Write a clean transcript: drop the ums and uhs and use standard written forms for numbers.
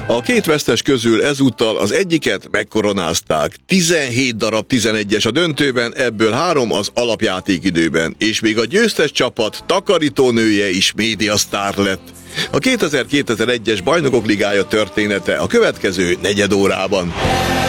A két vesztes közül ezúttal az egyiket megkoronázták. 17 darab 11-es a döntőben, ebből 3 az alapjátékidőben, és még a győztes csapat takarítónője is médiasztár lett. A 2000-2001-es Bajnokok Ligája története a következő negyedórában.